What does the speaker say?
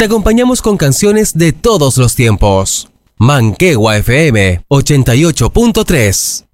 Te acompañamos con canciones de todos los tiempos. Manquehua FM 88.3.